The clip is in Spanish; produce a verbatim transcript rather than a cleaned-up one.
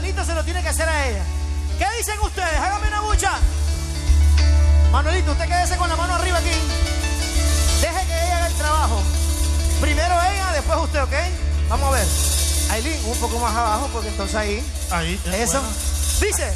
Manuelito se lo tiene que hacer a ella. ¿Qué dicen ustedes? Háganme una bucha. Manuelito, usted quédese con la mano arriba aquí. Deje que ella haga el trabajo. Primero ella, después usted, ¿ok? Vamos a ver. Ailín, un poco más abajo, porque entonces ahí. Ahí. Eso. Bueno. Dice.